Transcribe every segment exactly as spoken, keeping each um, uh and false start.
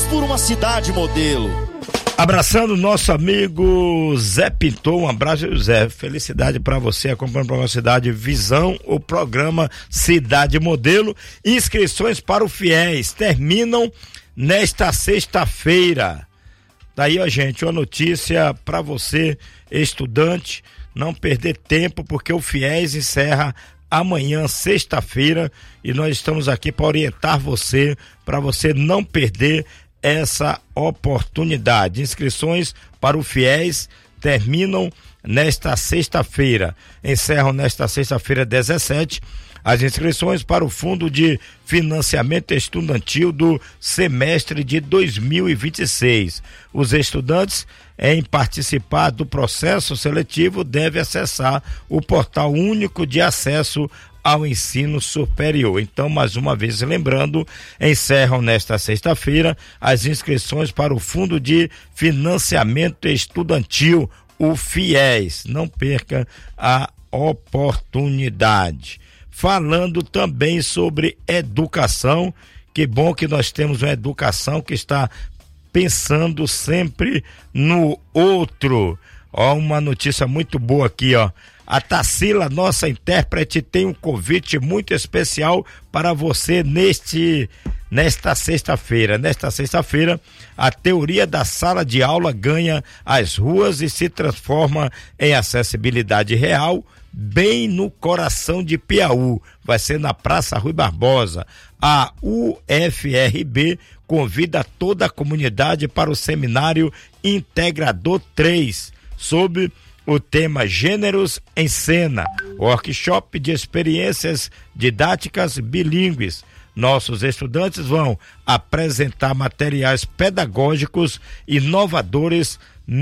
por uma cidade modelo. Abraçando o nosso amigo Zé Pintor, um abraço, Zé, felicidade para você acompanhando o programa Cidade Visão, o programa Cidade Modelo. Inscrições para o FIES terminam nesta sexta-feira. Daí, ó, gente, uma notícia para você, estudante, não perder tempo, porque o FIES encerra amanhã, sexta-feira, e nós estamos aqui para orientar você, para você não perder essa oportunidade. Inscrições para o FIES terminam nesta sexta-feira, encerram nesta sexta-feira dezessete as inscrições para o Fundo de Financiamento Estudantil do semestre de dois mil e vinte e seis. Os estudantes, em participar do processo seletivo, devem acessar o portal único de acesso ao ensino superior. Então, mais uma vez lembrando, encerram nesta sexta-feira as inscrições para o Fundo de Financiamento Estudantil, o FIES. Não perca a oportunidade. Falando também sobre educação, que bom que nós temos uma educação que está pensando sempre no outro. Ó, uma notícia muito boa aqui, ó. A Tarsila, nossa intérprete, tem um convite muito especial para você neste, nesta sexta-feira. Nesta sexta-feira, a teoria da sala de aula ganha as ruas e se transforma em acessibilidade real, bem no coração de Piauí. Vai ser na Praça Rui Barbosa. A U F R B convida toda a comunidade para o Seminário Integrador três, sob o tema Gêneros em Cena, workshop de experiências didáticas bilíngues. Nossos estudantes vão apresentar materiais pedagógicos inovadores,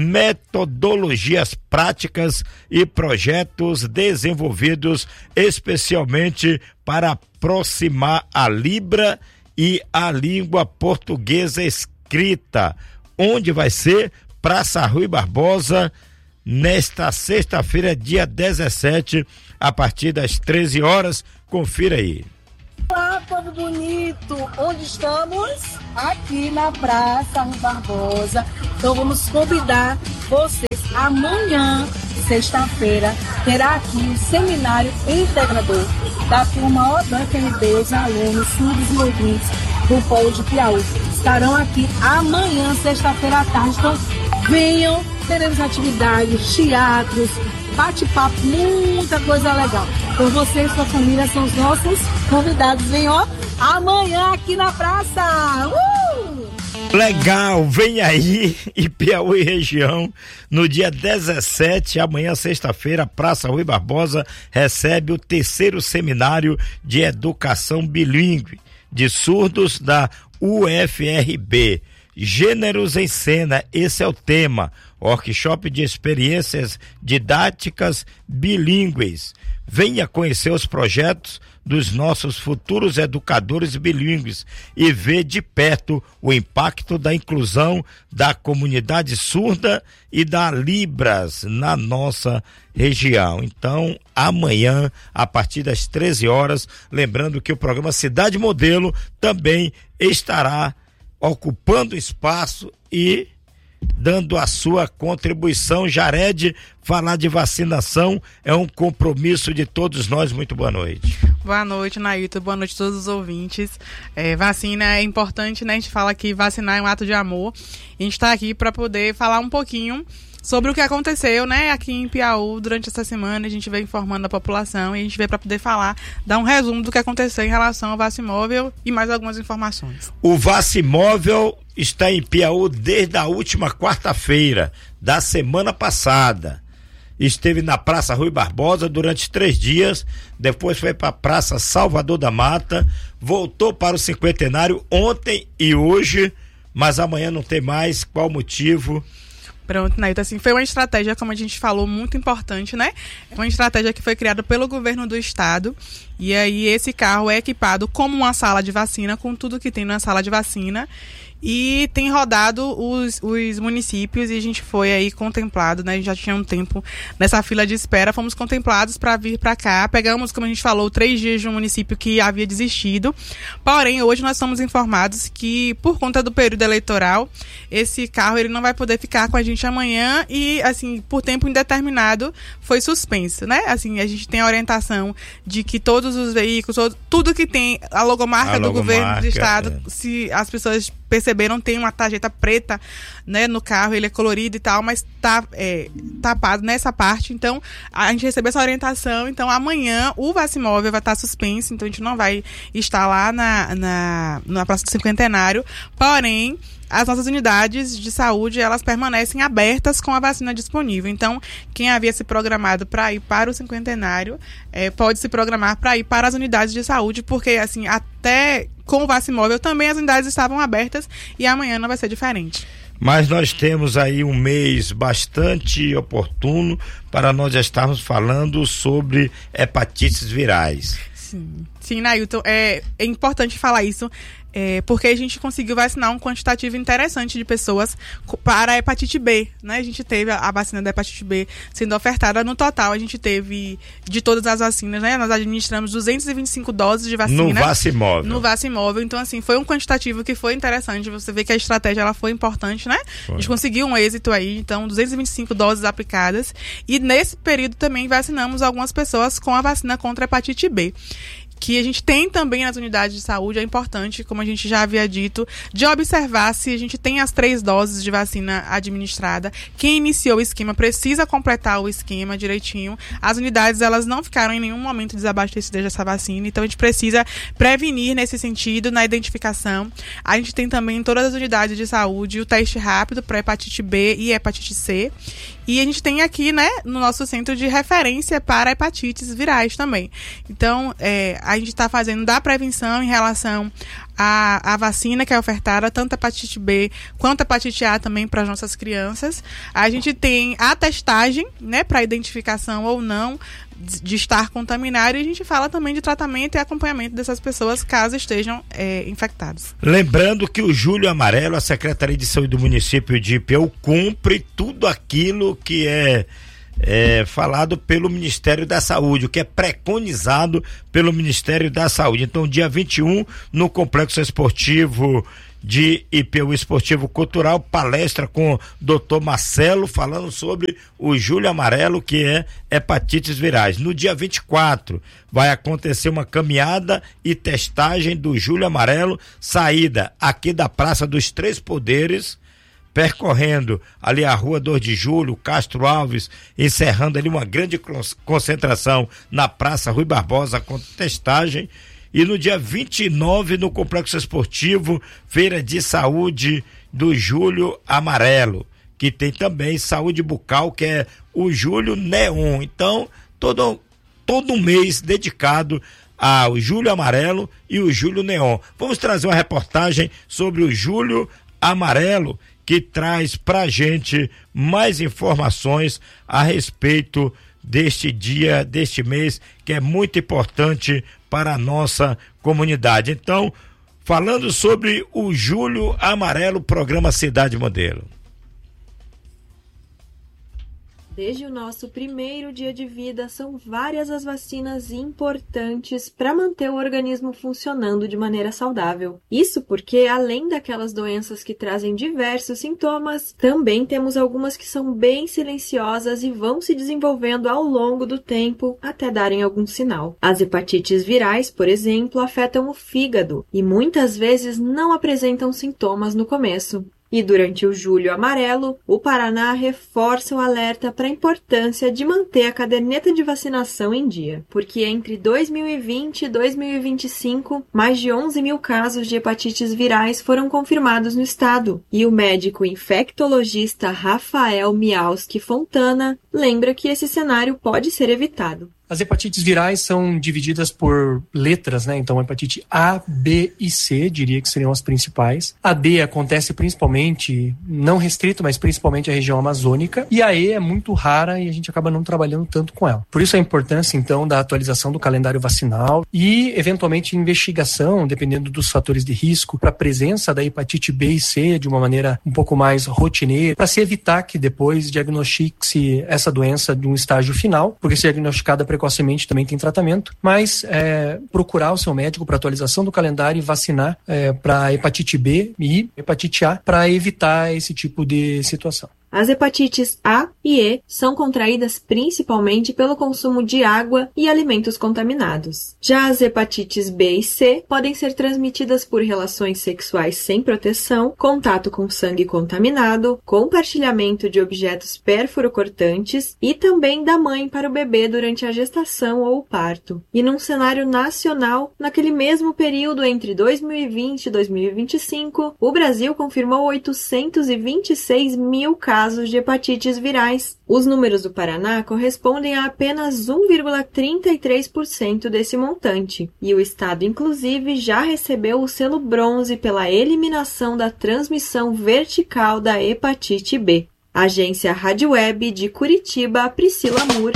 metodologias práticas e projetos desenvolvidos especialmente para aproximar a Libra e a língua portuguesa escrita. Onde vai ser? Praça Rui Barbosa, nesta sexta-feira, dia dezessete, a partir das treze horas. Confira aí. Olá, povo bonito! Onde estamos? Aqui na Praça Rui Barbosa. Então vamos convidar vocês. Amanhã, sexta-feira, terá aqui o Seminário Integrador da turma O D A N F M B, os alunos, surdos e ouvintes do Polo de Piauí. Estarão aqui amanhã, sexta-feira à tarde. Então venham, teremos atividades, teatros, bate-papo, muita coisa legal. Então você e sua família são os nossos convidados. Venham amanhã aqui na praça. Uh! Legal, vem aí, em Piauí região, no dia dezessete, amanhã sexta-feira, Praça Rui Barbosa recebe o terceiro seminário de educação bilíngue de surdos da U F R B. Gêneros em Cena, esse é o tema. Workshop de experiências didáticas bilíngues. Venha conhecer os projetos dos nossos futuros educadores bilíngues e ver de perto o impacto da inclusão da comunidade surda e da Libras na nossa região. Então, amanhã, a partir das treze horas, lembrando que o programa Cidade Modelo também estará ocupando espaço e dando a sua contribuição. Jared, falar de vacinação é um compromisso de todos nós. Muito boa noite. Boa noite, Nailton. Boa noite a todos os ouvintes. É, vacina é importante, né? A gente fala que vacinar é um ato de amor. A gente está aqui para poder falar um pouquinho sobre o que aconteceu, né, aqui em Piauí durante essa semana. A gente veio informando a população e a gente veio para poder falar, dar um resumo do que aconteceu em relação ao Vacimóvel e mais algumas informações. O Vacimóvel está em Piauí desde a última quarta-feira da semana passada. Esteve na Praça Rui Barbosa durante três dias, depois foi para a Praça Salvador da Mata, voltou para o cinquentenário ontem e hoje, mas amanhã não tem mais. Qual o motivo? Pronto, Nailton, assim, foi uma estratégia, como a gente falou, muito importante, né? É uma estratégia que foi criada pelo governo do estado, e aí esse carro é equipado como uma sala de vacina, com tudo que tem na sala de vacina, e tem rodado os, os municípios, e a gente foi aí contemplado, né? A gente já tinha um tempo nessa fila de espera, fomos contemplados para vir para cá. Pegamos, como a gente falou, três dias de um município que havia desistido. Porém, hoje nós somos informados que, por conta do período eleitoral, esse carro ele não vai poder ficar com a gente amanhã e, assim, por tempo indeterminado, foi suspenso, né? Assim, a gente tem a orientação de que todos os veículos, tudo que tem a logomarca, a logomarca do governo do estado, é. se as pessoas perceberam, tem uma tarjeta preta, né, no carro, ele é colorido e tal, mas tá é, tapado nessa parte. Então, a gente recebeu essa orientação. Então, amanhã o Vacimóvel vai estar suspenso, então a gente não vai estar lá na, na, na Praça do Cinquentenário. Porém, as nossas unidades de saúde, elas permanecem abertas com a vacina disponível. Então, quem havia se programado para ir para o cinquentenário, é, pode se programar para ir para as unidades de saúde, porque, assim, até com o Vacimóvel também as unidades estavam abertas e amanhã não vai ser diferente. Mas nós temos aí um mês bastante oportuno para nós já estarmos falando sobre hepatites virais. Sim, sim, Nailton, é, é importante falar isso. É, porque a gente conseguiu vacinar um quantitativo interessante de pessoas para a hepatite B, né? A gente teve a, a vacina da hepatite B sendo ofertada. No total, a gente teve, de todas as vacinas, né? Nós administramos duzentas e vinte e cinco doses de vacina. No Vacimóvel. No Vacimóvel. Então, assim, foi um quantitativo que foi interessante. Você vê que a estratégia, ela foi importante, né? Foi. A gente conseguiu um êxito aí. Então, duzentas e vinte e cinco doses aplicadas. E nesse período também vacinamos algumas pessoas com a vacina contra a hepatite B, que a gente tem também nas unidades de saúde. É importante, como a gente já havia dito, de observar se a gente tem as três doses de vacina administrada. Quem iniciou o esquema precisa completar o esquema direitinho. As unidades, elas não ficaram em nenhum momento desabastecidas dessa vacina, então a gente precisa prevenir nesse sentido, na identificação. A gente tem também em todas as unidades de saúde o teste rápido para hepatite B e hepatite C. E a gente tem aqui, né, no nosso centro de referência para hepatites virais também. Então, é, a gente está fazendo da prevenção em relação à, à vacina que é ofertada, tanto a hepatite B quanto a hepatite A também para as nossas crianças. A gente tem a testagem, né, para identificação ou não de estar contaminado, e a gente fala também de tratamento e acompanhamento dessas pessoas caso estejam é, infectados. Lembrando que o Julho Amarelo, a Secretaria de Saúde do município de Ipiaú, cumpre tudo aquilo que é, é falado pelo Ministério da Saúde, o que é preconizado pelo Ministério da Saúde. Então, dia vinte e um, no Complexo Esportivo de Ipiaú Esportivo Cultural, palestra com o doutor Marcelo, falando sobre o Julho Amarelo, que é hepatites virais. No dia vinte e quatro vai acontecer uma caminhada e testagem do Julho Amarelo, saída aqui da Praça dos Três Poderes, percorrendo ali a Rua dois de Julho, Castro Alves, encerrando ali uma grande concentração na Praça Rui Barbosa com testagem. E no dia vinte e nove, no Complexo Esportivo, Feira de Saúde do Julho Amarelo, que tem também saúde bucal, que é o Julho Neon. Então, todo, todo um mês dedicado ao Julho Amarelo e o Julho Neon. Vamos trazer uma reportagem sobre o Julho Amarelo, que traz pra gente mais informações a respeito deste dia, deste mês, que é muito importante para a nossa comunidade. Então, falando sobre o Julho Amarelo, programa Cidade Modelo. Desde o nosso primeiro dia de vida, são várias as vacinas importantes para manter o organismo funcionando de maneira saudável. Isso porque, além daquelas doenças que trazem diversos sintomas, também temos algumas que são bem silenciosas e vão se desenvolvendo ao longo do tempo até darem algum sinal. As hepatites virais, por exemplo, afetam o fígado e muitas vezes não apresentam sintomas no começo. E durante o Julho Amarelo, o Paraná reforça o alerta para a importância de manter a caderneta de vacinação em dia, porque entre dois mil e vinte e dois mil e vinte e cinco, mais de onze mil casos de hepatites virais foram confirmados no estado, e o médico infectologista Rafael Mialski Fontana lembra que esse cenário pode ser evitado. As hepatites virais são divididas por letras, né? Então, hepatite A, B e C, diria que seriam as principais. A D acontece principalmente, não restrito, mas principalmente a região amazônica. E a E é muito rara e a gente acaba não trabalhando tanto com ela. Por isso a importância, então, da atualização do calendário vacinal e, eventualmente, investigação, dependendo dos fatores de risco, para a presença da hepatite B e C de uma maneira um pouco mais rotineira, para se evitar que depois diagnostique-se essa doença de um estágio final, porque se diagnosticada precocemente também tem tratamento, mas é, procurar o seu médico para atualização do calendário e vacinar é, para hepatite B e hepatite A para evitar esse tipo de situação. As hepatites A e E são contraídas principalmente pelo consumo de água e alimentos contaminados. Já as hepatites B e C podem ser transmitidas por relações sexuais sem proteção, contato com sangue contaminado, compartilhamento de objetos pérfuro-cortantes e também da mãe para o bebê durante a gestação ou o parto. E num cenário nacional, naquele mesmo período entre dois mil e vinte e dois mil e vinte e cinco, o Brasil confirmou oitocentos e vinte e seis mil casos casos de hepatites virais. Os números do Paraná correspondem a apenas um vírgula trinta e três por cento desse montante, e o estado, inclusive, já recebeu o selo bronze pela eliminação da transmissão vertical da hepatite B. Agência Rádio Web de Curitiba, Priscila Mur.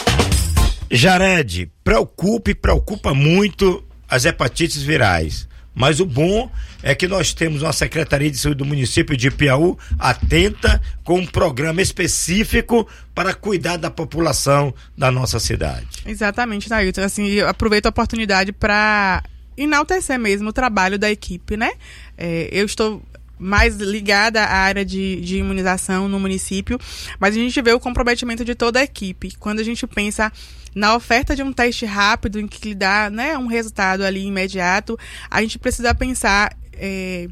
Jared, preocupa e preocupa muito as hepatites virais. Mas o bom é que nós temos uma Secretaria de Saúde do município de Piauí atenta com um programa específico para cuidar da população da nossa cidade. Exatamente, Nailton. Assim, eu aproveito a oportunidade para enaltecer mesmo o trabalho da equipe, né? É, eu estou mais ligada à área de, de imunização no município, mas a gente vê o comprometimento de toda a equipe. Quando a gente pensa na oferta de um teste rápido, em que dá, né, um resultado ali imediato, a gente precisa pensar é,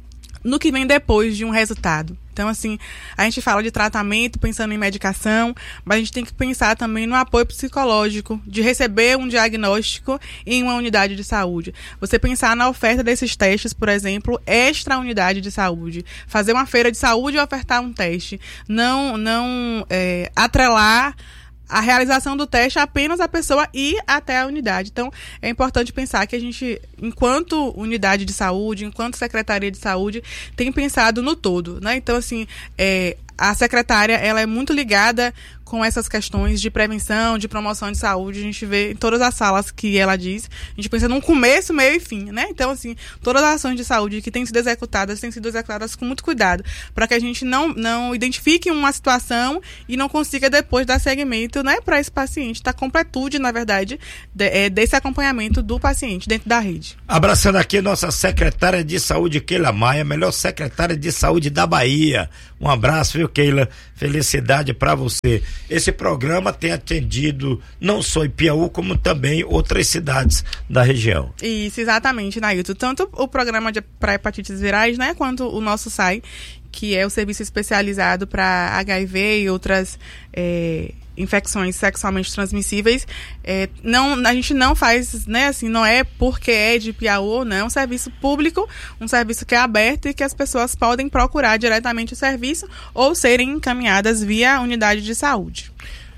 no que vem depois de um resultado. Então, assim, a gente fala de tratamento, pensando em medicação, mas a gente tem que pensar também no apoio psicológico, de receber um diagnóstico em uma unidade de saúde. Você pensar na oferta desses testes, por exemplo, extra unidade de saúde. Fazer uma feira de saúde e ofertar um teste. Não, não é, atrelar a realização do teste apenas a pessoa ir até a unidade. Então, é importante pensar que a gente, enquanto unidade de saúde, enquanto Secretaria de Saúde, tem pensado no todo, né? Então, assim, é, a secretária, ela é muito ligada com essas questões de prevenção, de promoção de saúde. A gente vê em todas as salas que ela diz, a gente pensa num começo, meio e fim, né? Então, assim, todas as ações de saúde que têm sido executadas, têm sido executadas com muito cuidado, para que a gente não, não identifique uma situação e não consiga depois dar seguimento, né, para esse paciente, da completude, na verdade, de, é, desse acompanhamento do paciente dentro da rede. Abraçando aqui nossa secretária de saúde, Keila Maia, melhor secretária de saúde da Bahia. Um abraço, viu, Keila? Felicidade para você. Esse programa tem atendido não só em Piauí, como também outras cidades da região. Isso, exatamente, Nailton. Tanto o programa para hepatites virais, né, quanto o nosso S A I, que é o serviço especializado para H I V e outras é, infecções sexualmente transmissíveis. É, não, a gente não faz, né, assim, não é porque é de Piauí ou não, é um serviço público, um serviço que é aberto e que as pessoas podem procurar diretamente o serviço ou serem encaminhadas via unidade de saúde.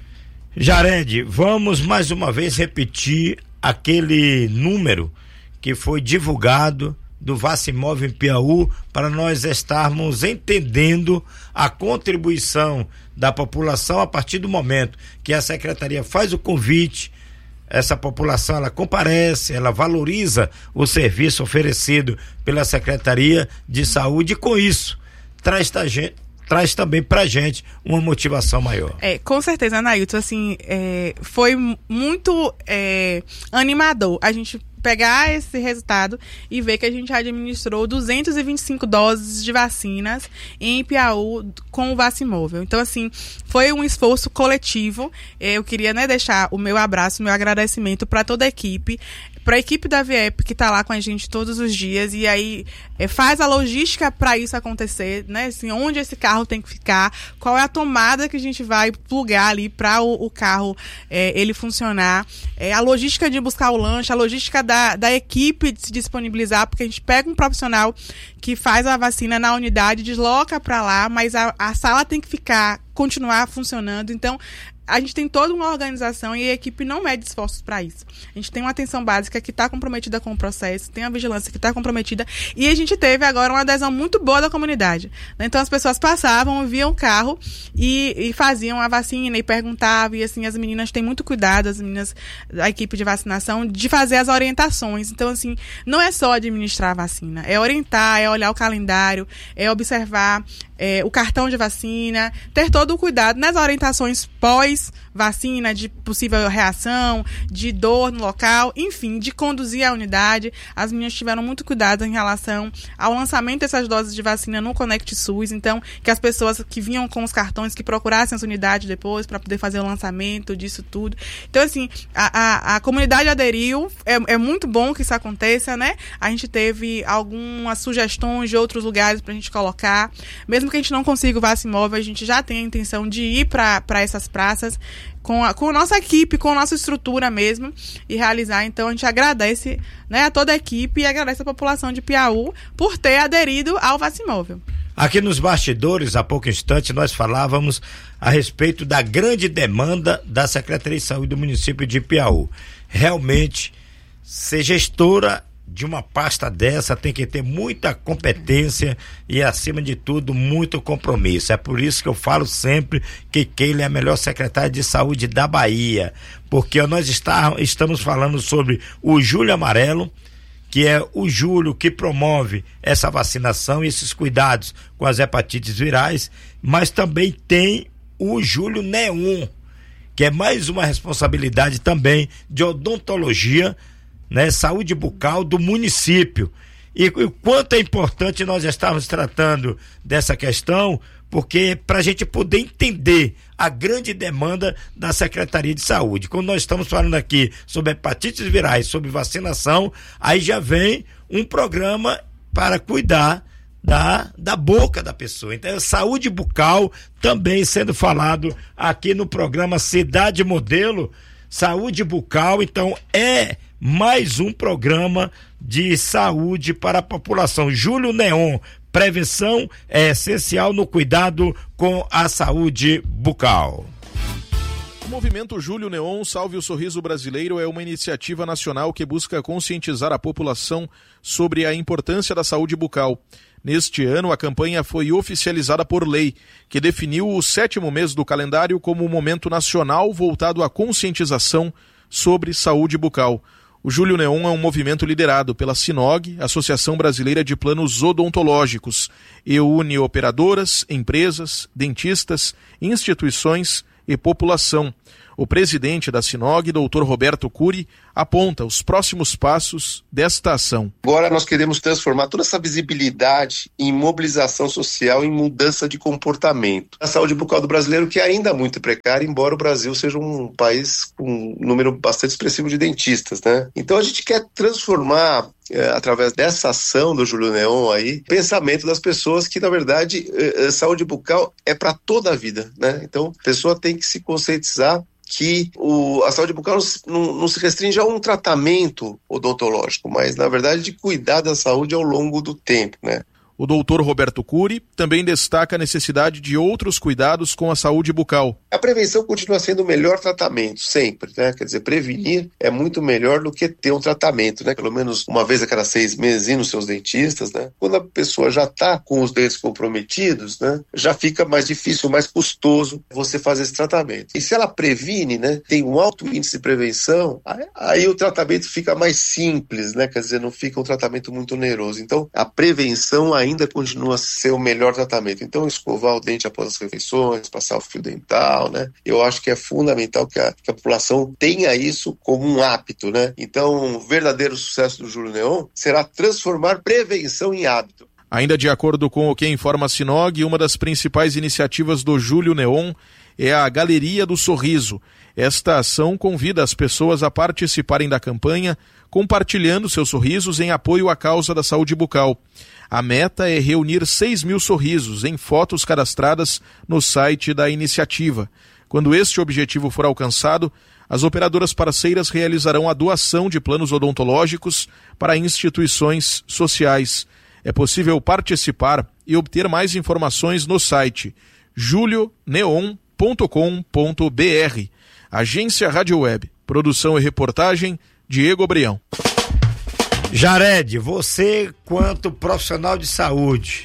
Jared, vamos mais uma vez repetir aquele número que foi divulgado do Vacimóvel em Piauí, para nós estarmos entendendo a contribuição da população a partir do momento que a Secretaria faz o convite. Essa população, ela comparece, ela valoriza o serviço oferecido pela Secretaria de Saúde e, com isso, traz, tá, gente, traz também pra gente uma motivação maior. É, com certeza, Nailton, assim, é, foi muito é, animador a gente pegar esse resultado e ver que a gente administrou duzentas e vinte e cinco doses de vacinas em Piauí com o Vacimóvel. Então, assim, foi um esforço coletivo. Eu queria, né, deixar o meu abraço, o meu agradecimento para toda a equipe, para a equipe da V E P que está lá com a gente todos os dias e aí é, faz a logística para isso acontecer, né? Assim, onde esse carro tem que ficar, qual é a tomada que a gente vai plugar ali para o, o carro é, ele funcionar, é, a logística de buscar o lanche, a logística da, da equipe de se disponibilizar, porque a gente pega um profissional que faz a vacina na unidade, desloca para lá, mas a, a sala tem que ficar, continuar funcionando. Então, a gente tem toda uma organização e a equipe não mede esforços para isso. A gente tem uma atenção básica que está comprometida com o processo, tem a vigilância que está comprometida, e a gente teve agora uma adesão muito boa da comunidade. Então as pessoas passavam, viam o carro e, e faziam a vacina e perguntavam, e assim, as meninas têm muito cuidado, as meninas da equipe de vacinação, de fazer as orientações. Então, assim, não é só administrar a vacina, é orientar, é olhar o calendário, é observar é, o cartão de vacina, ter todo o cuidado nas orientações pós-vacina, de possível reação, de dor no local, enfim, de conduzir a unidade. As meninas tiveram muito cuidado em relação ao lançamento dessas doses de vacina no Conect SUS, então, que as pessoas que vinham com os cartões, que procurassem as unidades depois para poder fazer o lançamento disso tudo. Então, assim, a, a, a comunidade aderiu, é, é muito bom que isso aconteça, né? A gente teve algumas sugestões de outros lugares para a gente colocar, mesmo que a gente não consiga o Vacimóvel, a gente já tem a intenção de ir para essas praças com a, com a nossa equipe, com a nossa estrutura mesmo, e realizar. Então, a gente agradece, né, a toda a equipe e agradece a população de Piauí por ter aderido ao Vacimóvel. Aqui nos bastidores, há pouco instante, nós falávamos a respeito da grande demanda da Secretaria de Saúde do município de Piauí. Realmente, ser gestora de uma pasta dessa tem que ter muita competência e, acima de tudo, muito compromisso. É por isso que eu falo sempre que Keila é a melhor secretária de saúde da Bahia, porque nós está, estamos falando sobre o Julho Amarelo, que é o Júlio que promove essa vacinação e esses cuidados com as hepatites virais, mas também tem o Julho Neon, que é mais uma responsabilidade também de odontologia, né, saúde bucal do município. E o quanto é importante nós estarmos tratando dessa questão, porque para a gente poder entender a grande demanda da Secretaria de Saúde. Quando nós estamos falando aqui sobre hepatites virais, sobre vacinação, aí já vem um programa para cuidar da, da boca da pessoa. Então, saúde bucal também sendo falado aqui no programa Cidade Modelo, saúde bucal. Então, é mais um programa de saúde para a população. Júlio Neon, prevenção é essencial no cuidado com a saúde bucal. O movimento Júlio Neon Salve o Sorriso Brasileiro é uma iniciativa nacional que busca conscientizar a população sobre a importância da saúde bucal. Neste ano, a campanha foi oficializada por lei, que definiu o sétimo mês do calendário como um momento nacional voltado à conscientização sobre saúde bucal. O Júlio Neon é um movimento liderado pela SINOG, Associação Brasileira de Planos Odontológicos, e une operadoras, empresas, dentistas, instituições e população. O presidente da SINOG, doutor Roberto Cury, aponta os próximos passos desta ação. Agora nós queremos transformar toda essa visibilidade em mobilização social, em mudança de comportamento. A saúde bucal do brasileiro, que ainda é muito precária, embora o Brasil seja um país com um número bastante expressivo de dentistas, né? Então a gente quer transformar, é, através dessa ação do Júlio Neon aí, pensamento das pessoas que, na verdade, é, é, saúde bucal é para toda a vida, né? Então a pessoa tem que se conscientizar que o, a saúde bucal não, não se restringe a um tratamento odontológico, mas, na verdade, de cuidar da saúde ao longo do tempo, né? O doutor Roberto Cury também destaca a necessidade de outros cuidados com a saúde bucal. A prevenção continua sendo o melhor tratamento, sempre, né? Quer dizer, prevenir é muito melhor do que ter um tratamento, né? Pelo menos uma vez a cada seis meses ir nos seus dentistas, né? Quando a pessoa já está com os dentes comprometidos, né? Já fica mais difícil, mais custoso você fazer esse tratamento. E se ela previne, né? Tem um alto índice de prevenção, aí, aí o tratamento fica mais simples, né? Quer dizer, não fica um tratamento muito oneroso. Então, a prevenção ainda ainda continua a ser o melhor tratamento. Então, escovar o dente após as refeições, passar o fio dental, né? Eu acho que é fundamental que a, que a população tenha isso como um hábito, né? Então, o verdadeiro sucesso do Júlio Neon será transformar prevenção em hábito. Ainda de acordo com o que informa a SINOG, uma das principais iniciativas do Júlio Neon é a Galeria do Sorriso. Esta ação convida as pessoas a participarem da campanha, compartilhando seus sorrisos em apoio à causa da saúde bucal. A meta é reunir seis mil sorrisos em fotos cadastradas no site da iniciativa. Quando este objetivo for alcançado, as operadoras parceiras realizarão a doação de planos odontológicos para instituições sociais. É possível participar e obter mais informações no site julio neon ponto com ponto b r. Agência Rádio Web. Produção e reportagem, Diego Brião. Jared, você, quanto profissional de saúde,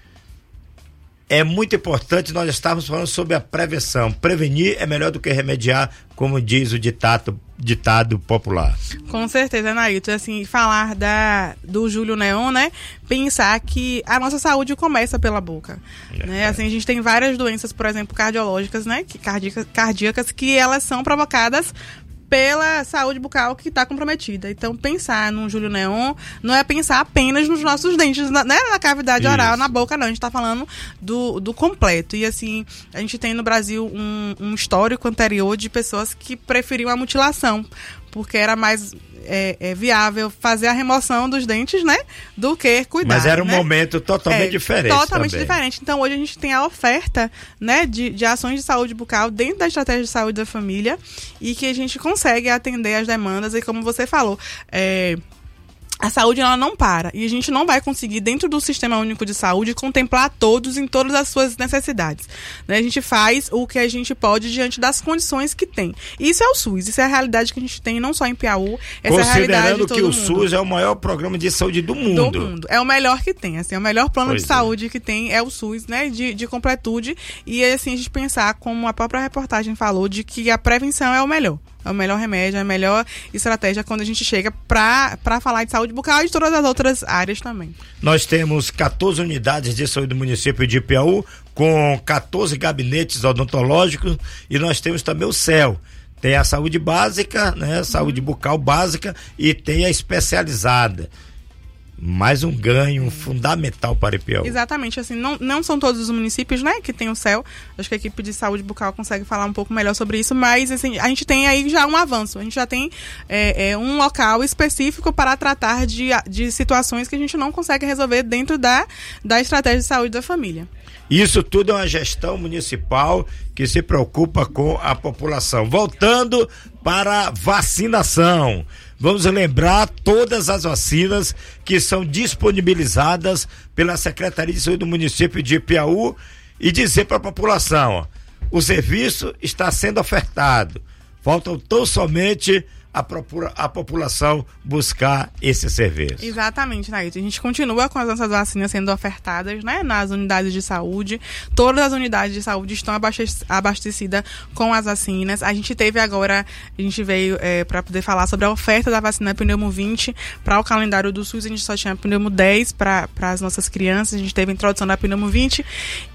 é muito importante nós estarmos falando sobre a prevenção. Prevenir é melhor do que remediar, como diz o ditado, ditado popular. Com certeza, Nailton. Assim, falar da, do Júlio Neon, né? Pensar que a nossa saúde começa pela boca. É. Né? Assim, a gente tem várias doenças, por exemplo, cardiológicas, né? Que, cardíacas, cardíacas, que elas são provocadas pela saúde bucal que está comprometida. Então, pensar no Júlio Neon não é pensar apenas nos nossos dentes, na, né, na cavidade Isso. oral, na boca, não. A gente está falando do, do completo. E, assim, a gente tem no Brasil um, um histórico anterior de pessoas que preferiam a mutilação, porque era mais é, é, viável fazer a remoção dos dentes, né, do que cuidar. Mas era um né? momento totalmente é, diferente Totalmente também. diferente. Então, hoje a gente tem a oferta, né, de, de ações de saúde bucal dentro da estratégia de saúde da família e que a gente consegue atender as demandas e, como você falou, é... a saúde ela não para e a gente não vai conseguir, dentro do Sistema Único de Saúde, contemplar todos em todas as suas necessidades. Né? A gente faz o que a gente pode diante das condições que tem. Isso é o SUS, isso é a realidade que a gente tem não só em Piauí, essa é a realidade de todo que o mundo. SUS é o maior programa de saúde do mundo. Do mundo. É o melhor que tem, assim, é o melhor plano pois de é. saúde que tem é o SUS, né, de, de completude. E assim, a gente pensar, como a própria reportagem falou, de que a prevenção é o melhor. É o melhor remédio, é a melhor estratégia quando a gente chega para falar de saúde bucal e de todas as outras áreas também. Nós temos quatorze unidades de saúde do município de Piauí, com quatorze gabinetes odontológicos, e nós temos também o C E L. Tem a saúde básica, né? Saúde uhum. bucal básica, e tem a especializada. Mais um ganho fundamental para Piauí. Exatamente, assim, não, não são todos os municípios, né, que tem o C E L. Acho que a equipe de saúde bucal consegue falar um pouco melhor sobre isso, mas assim, a gente tem aí já um avanço. A gente já tem é, é, um local específico para tratar de, de situações que a gente não consegue resolver dentro da, da estratégia de saúde da família. Isso tudo é uma gestão municipal que se preocupa com a população. Voltando para a vacinação. Vamos lembrar todas as vacinas que são disponibilizadas pela Secretaria de Saúde do município de Piauí e dizer para a população, ó, o serviço está sendo ofertado. Faltam tão somente a, procura, a população buscar esse serviço. Exatamente, Nailton. A gente continua com as nossas vacinas sendo ofertadas, né, nas unidades de saúde. Todas as unidades de saúde estão abastecidas com as vacinas. A gente teve agora, a gente veio é, para poder falar sobre a oferta da vacina Pneumo vinte para o calendário do SUS. A gente só tinha Pneumo dez para as nossas crianças. A gente teve a introdução da Pneumo vinte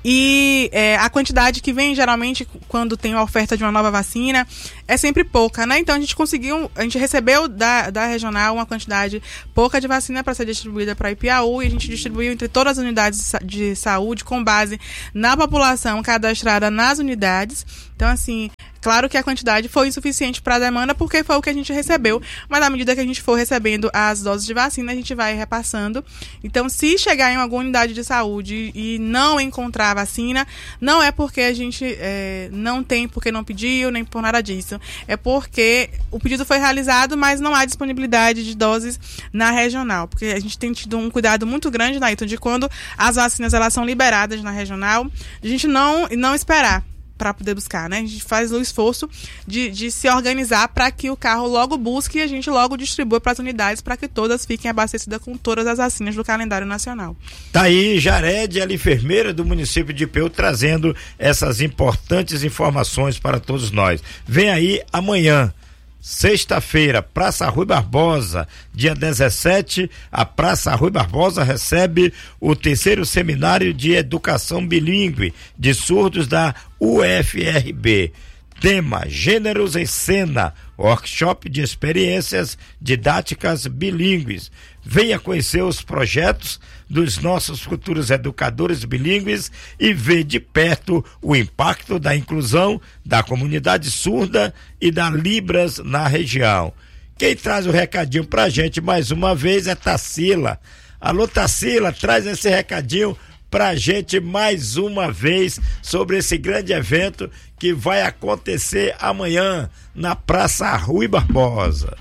e é, a quantidade que vem geralmente quando tem a oferta de uma nova vacina é sempre pouca, né? Então a gente conseguiu A gente recebeu da, da regional uma quantidade pouca de vacina para ser distribuída para Piauí e a gente distribuiu entre todas as unidades de saúde com base na população cadastrada nas unidades. Então, assim, claro que a quantidade foi insuficiente para a demanda porque foi o que a gente recebeu, mas à medida que a gente for recebendo as doses de vacina, a gente vai repassando. Então, se chegar em alguma unidade de saúde e não encontrar a vacina, não é porque a gente é, não tem, porque não pediu, nem por nada disso. É porque o pedido foi realizado, mas não há disponibilidade de doses na regional, porque a gente tem tido um cuidado muito grande, Nailton, de quando as vacinas elas são liberadas na regional, a gente não, não esperar para poder buscar, né? A gente faz o esforço de, de se organizar para que o carro logo busque e a gente logo distribua para as unidades para que todas fiquem abastecidas com todas as vacinas do calendário nacional. Tá aí Jared, ela enfermeira do município de Piauí, trazendo essas importantes informações para todos nós. Vem aí amanhã, sexta-feira, Praça Rui Barbosa, dia dezessete, a Praça Rui Barbosa recebe o terceiro seminário de educação bilíngue de surdos da U F R B. Tema: Gêneros em Cena, workshop de experiências didáticas bilíngues. Venha conhecer os projetos dos nossos futuros educadores bilíngues e ver de perto o impacto da inclusão da comunidade surda e da Libras na região. Quem traz o recadinho pra gente mais uma vez é Tarsila. Alô, Tarsila, traz esse recadinho pra gente mais uma vez sobre esse grande evento que vai acontecer amanhã na Praça Rui Barbosa.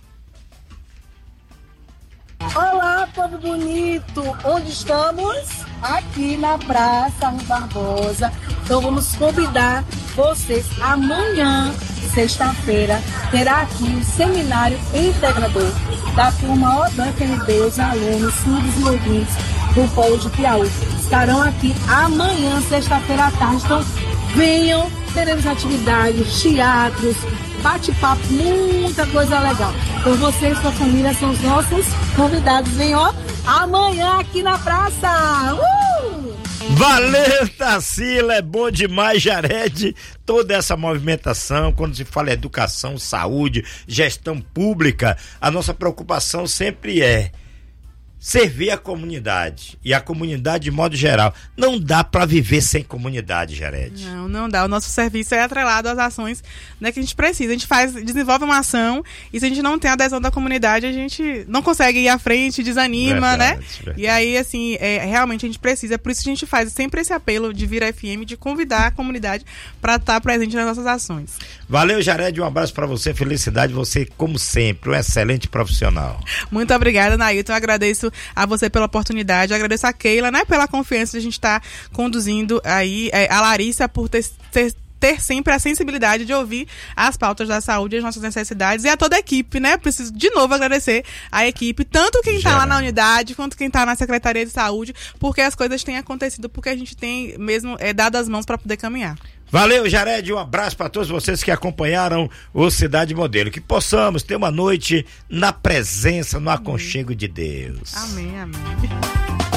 Olá, povo bonito! Onde estamos? aqui na Praça Rui Barbosa. Então vamos convidar vocês amanhã, sexta-feira, terá aqui um seminário integrador da turma O D F N B, os alunos subdesenvolvidos do Polo de Piauí. Estarão aqui amanhã, sexta-feira à tarde. Então venham, teremos atividades, teatros, bate-papo, muita coisa legal. Então vocês e sua família são os nossos convidados. Venham, ó, amanhã aqui na praça. Uh! Valeu, Tarsila, é bom demais, Jared, toda essa movimentação, quando se fala em educação, saúde, gestão pública, a nossa preocupação sempre é servir a comunidade, e a comunidade de modo geral. Não dá para viver sem comunidade, Jared. Não, não dá. O nosso serviço é atrelado às ações, né, que a gente precisa. A gente faz, desenvolve uma ação, e se a gente não tem a adesão da comunidade, a gente não consegue ir à frente, desanima, verdade, né? Verdade. E aí, assim, é, realmente a gente precisa. Por isso que a gente faz sempre esse apelo de Vira F M, de convidar a comunidade para estar presente nas nossas ações. Valeu, Jared, um abraço para você, felicidade, você, como sempre, um excelente profissional. Muito obrigada, Nailton, eu agradeço a você pela oportunidade, agradeço a Keila, né, pela confiança de a gente estar tá conduzindo aí, é, a Larissa por ter, ter, ter sempre a sensibilidade de ouvir as pautas da saúde, as nossas necessidades, e a toda a equipe, né, preciso de novo agradecer a equipe, tanto quem está lá na unidade, quanto quem está na Secretaria de Saúde, porque as coisas têm acontecido, porque a gente tem mesmo é, dado as mãos para poder caminhar. Valeu, Jared, um abraço para todos vocês que acompanharam o Cidade Modelo. Que possamos ter uma noite na presença, no aconchego de Deus. Amém, amém.